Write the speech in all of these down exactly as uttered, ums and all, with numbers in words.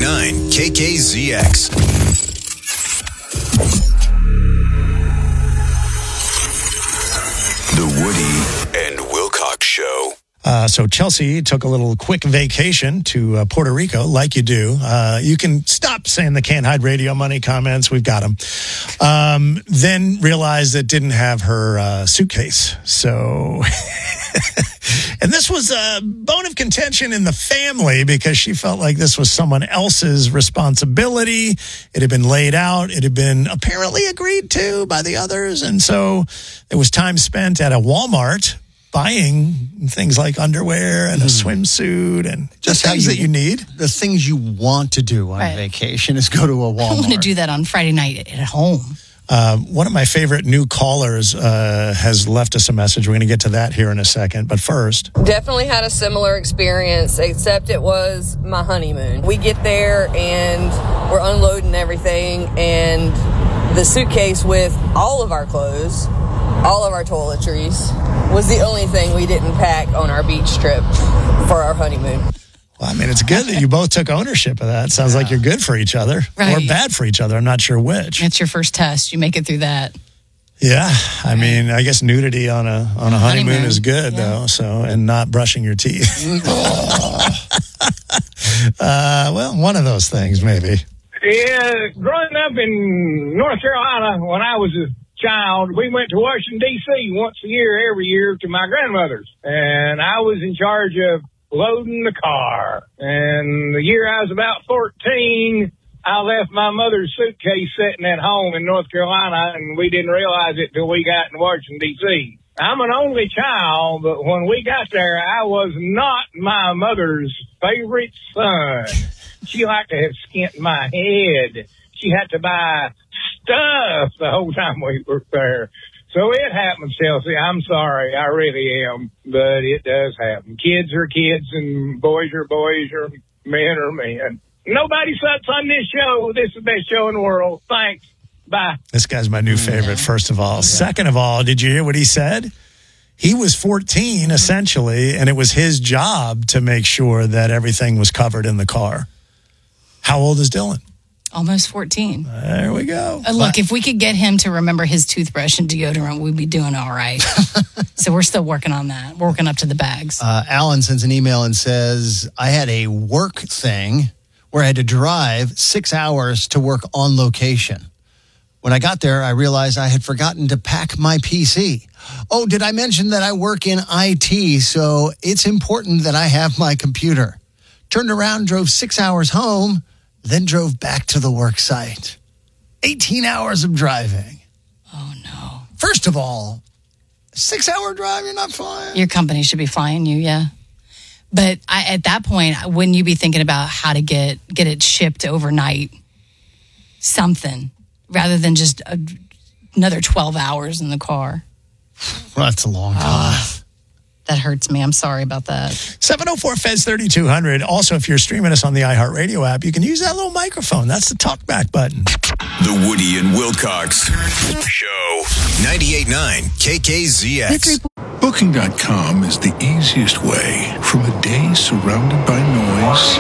nine K K Z X. The Woody and Wilcox Show. Uh, so Chelsea took a little quick vacation to uh, Puerto Rico, like you do. Uh, you can stop saying the Can't Hide Radio Money comments. We've got them. Um, then realized it didn't have her uh, suitcase. So, and this was a bone of contention in the family because she felt like this was someone else's responsibility. It had been laid out. It had been apparently agreed to by the others. And so it was time spent at a Walmart buying things like underwear and a mm. swimsuit and just things you, that you need. The things you want to do on right. vacation is go to a Walmart. I want to do that on Friday night at home. Uh, one of my favorite new callers uh, has left us a message. We're going to get to that here in a second. But first. Definitely had a similar experience, except it was my honeymoon. We get there and we're unloading everything, and the suitcase with all of our clothes, all of our toiletries, was the only thing we didn't pack on our beach trip for our honeymoon. Well, I mean, it's good that you both took ownership of that. Sounds yeah. like you're good for each other right. or bad for each other. I'm not sure which. It's your first test. You make it through that. Yeah. I right. mean, I guess nudity on a on a honeymoon, honeymoon. is good, yeah. though. So, and not brushing your teeth. uh, well, one of those things, maybe. Yeah, growing up in North Carolina, when I was a child, we went to Washington, D C once a year, every year, to my grandmother's. And I was in charge of loading the car. And the year I was about fourteen, I left my mother's suitcase sitting at home in North Carolina, and we didn't realize it till we got in Washington, D C I'm an only child, but when we got there, I was not my mother's favorite son. She liked to have skint my head. She had to buy stuff the whole time we were there. So it happens, Chelsea. I'm sorry. I really am. But it does happen. Kids are kids and boys are boys or men are men. Nobody sucks on this show. This is the best show in the world. Thanks. Bye. This guy's my new favorite, first of all. Yeah. Second of all, did you hear what he said? He was fourteen, essentially, and it was his job to make sure that everything was covered in the car. How old is Dylan? Almost fourteen. There we go. Uh, look, if we could get him to remember his toothbrush and deodorant, we'd be doing all right. So we're still working on that. We're working up to the bags. Uh, Alan sends an email and says, I had a work thing where I had to drive six hours to work on location. When I got there, I realized I had forgotten to pack my P C. Oh, did I mention that I work in I T, so it's important that I have my computer. Turned around, drove six hours home, then drove back to the work site. eighteen hours of driving. Oh, no. First of all, six-hour drive, you're not flying? Your company should be flying you, yeah. But I, at that point, wouldn't you be thinking about how to get, get it shipped overnight? Something, rather than just a, another twelve hours in the car. Well, that's a long time. Uh, That hurts me. I'm sorry about that. seven oh four F E D S thirty-two hundred. Also, if you're streaming us on the iHeartRadio app, you can use that little microphone. That's the talkback button. The Woody and Wilcox Show. ninety-eight point nine K K Z X. Booking dot com is the easiest way from a day surrounded by noise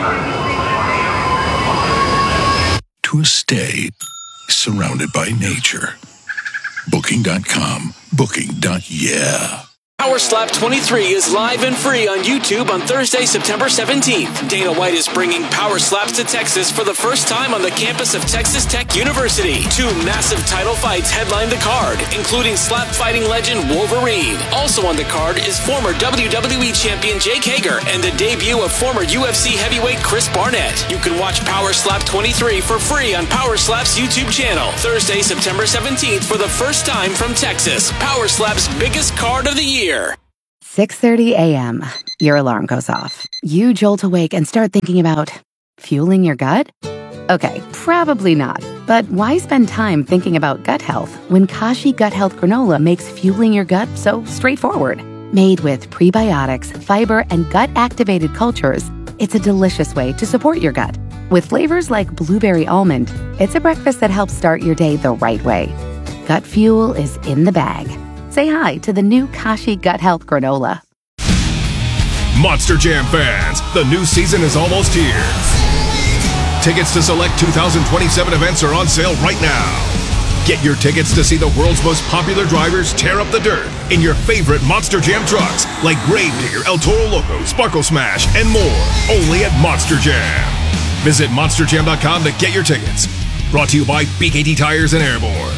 to a stay surrounded by nature. Booking dot com. Booking. Yeah. Power Slap twenty-three is live and free on YouTube on Thursday, September seventeenth. Dana White is bringing Power Slaps to Texas for the first time on the campus of Texas Tech University. Two massive title fights headline the card, including slap fighting legend Wolverine. Also on the card is former W W E champion Jake Hager and the debut of former U F C heavyweight Chris Barnett. You can watch Power Slap twenty-three for free on Power Slap's YouTube channel. Thursday, September seventeenth for the first time from Texas. Power Slap's biggest card of the year. six thirty a.m. Your alarm goes off. You jolt awake and start thinking about fueling your gut? Okay, probably not. But why spend time thinking about gut health when Kashi Gut Health Granola makes fueling your gut so straightforward? Made with prebiotics, fiber, and gut-activated cultures, it's a delicious way to support your gut. With flavors like blueberry almond, it's a breakfast that helps start your day the right way. Gut fuel is in the bag. Say hi to the new Kashi Gut Health Granola. Monster Jam fans, the new season is almost here. tickets to select two thousand twenty-seven events are on sale right now. Get your tickets to see the world's most popular drivers tear up the dirt in your favorite Monster Jam trucks like Gravedigger, El Toro Loco, Sparkle Smash, and more. Only at Monster Jam. Visit monster jam dot com to get your tickets. Brought to you by B K T Tires and Airborne.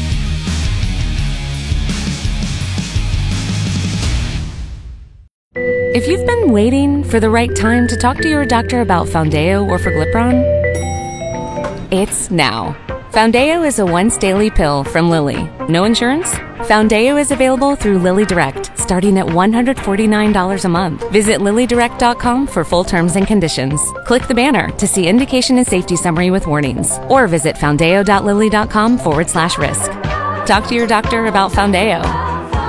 If you've been waiting for the right time to talk to your doctor about Foundeo or Forglipron, it's now. Foundeo is a once-daily pill from Lilly. No insurance? Foundeo is available through Lilly Direct, starting at one hundred forty-nine dollars a month. Visit lilly direct dot com for full terms and conditions. Click the banner to see indication and safety summary with warnings, or visit foundeo dot lilly dot com forward slash risk. Talk to your doctor about Foundeo.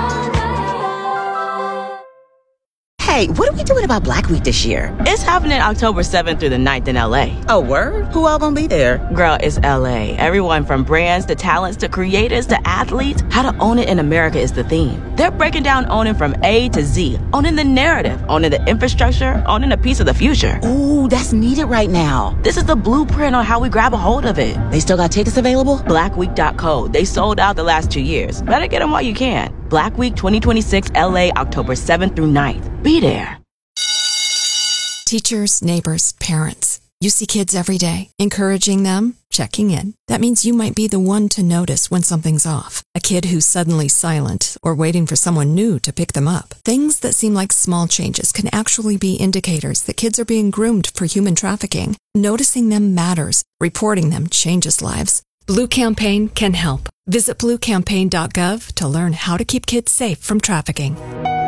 Hey, what are we doing about Black Week this year? It's happening October seventh through the ninth in L A. Oh, word? Who all gonna be there? Girl, it's L A. Everyone from brands to talents to creators to athletes. How to own it in America is the theme. They're breaking down owning from A to Z. Owning the narrative, owning the infrastructure, owning a piece of the future. Ooh, that's needed right now. This is the blueprint on how we grab a hold of it. They still got tickets available? black week dot co. They sold out the last two years. Better get them while you can. Black Week twenty twenty-six L A, October seventh through ninth. Be there. Teachers, neighbors, parents. You see kids every day, encouraging them, checking in. That means you might be the one to notice when something's off. A kid who's suddenly silent or waiting for someone new to pick them up. Things that seem like small changes can actually be indicators that kids are being groomed for human trafficking. Noticing them matters. Reporting them changes lives. Blue Campaign can help. Visit blue campaign dot gov to learn how to keep kids safe from trafficking.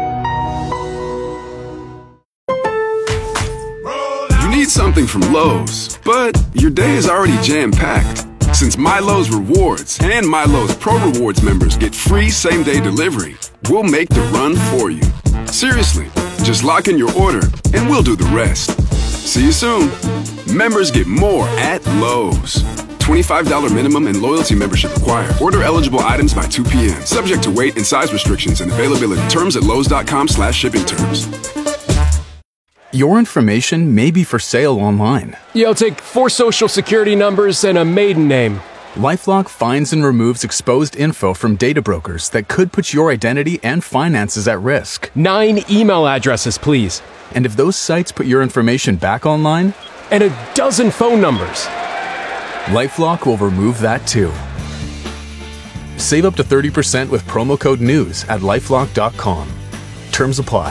You need something from Lowe's, but your day is already jam-packed. Since MyLowe's Rewards and MyLowe's Pro Rewards members get free same-day delivery, we'll make the run for you. Seriously, just lock in your order and we'll do the rest. See you soon. Members get more at Lowe's. twenty-five dollars minimum and loyalty membership required. Order eligible items by two p.m. Subject to weight and size restrictions and availability. Terms at lowes dot com slash shipping terms. Your information may be for sale online. You'll take four social security numbers and a maiden name. LifeLock finds and removes exposed info from data brokers that could put your identity and finances at risk. Nine email addresses, please. And if those sites put your information back online? And a dozen phone numbers. LifeLock will remove that too. Save up to thirty percent with promo code NEWS at lifelock dot com. Terms apply.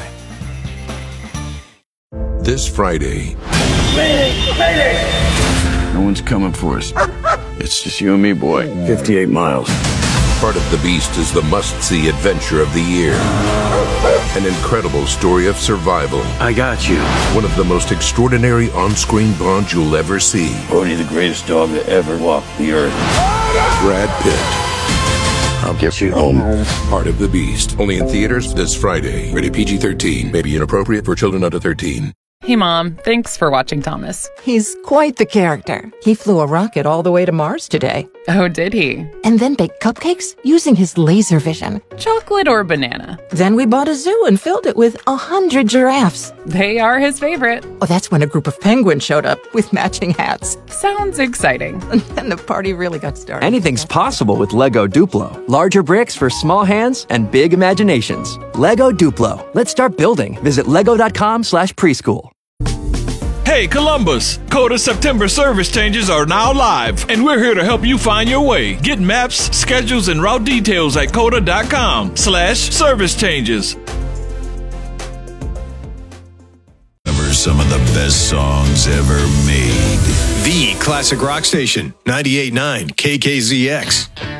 This Friday. Mayday! Mayday! No one's coming for us. It's just you and me, boy. fifty-eight miles. Part of the Beast is the must-see adventure of the year. An incredible story of survival. I got you. One of the most extraordinary on-screen bonds you'll ever see. Bodhi, the greatest dog that ever walked the earth. Brad Pitt. I'll get you home. Part of the Beast. Only in theaters this Friday. Rated P G thirteen. May be inappropriate for children under thirteen. Hey, Mom. Thanks for watching Thomas. He's quite the character. He flew a rocket all the way to Mars today. Oh, did he? And then baked cupcakes using his laser vision. Chocolate or banana? Then we bought a zoo and filled it with a hundred giraffes. They are his favorite. Oh, that's when a group of penguins showed up with matching hats. Sounds exciting. And then the party really got started. Anything's possible with Lego Duplo. Larger bricks for small hands and big imaginations. Lego Duplo. Let's start building. Visit lego dot com slash preschool. Hey Columbus, Coda September service changes are now live, and we're here to help you find your way. Get maps, schedules, and route details at coda dot com slash service changes. Cover some of the best songs ever made. The Classic Rock Station, ninety-eight point nine K K Z X.